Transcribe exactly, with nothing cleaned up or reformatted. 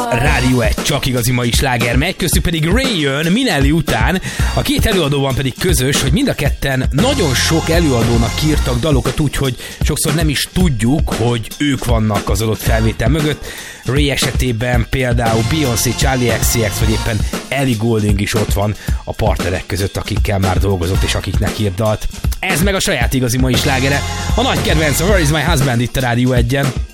a Rádió egy csak igazi mai sláger megy, köztük pedig Ray jön Minelli után. A két előadóban pedig közös, hogy mind a ketten nagyon sok előadónak írtak dalokat úgy, hogy sokszor nem is tudjuk, hogy ők vannak az adott felvétel mögött. Ray esetében például Beyoncé, Charli X C X vagy éppen Ellie Goulding is ott van a partnerek között, akikkel már dolgozott és akiknek írt dalt. Ez meg a saját igazi mai slágere. A nagy kedvenc a Where is my husband itt a Rádió egyen.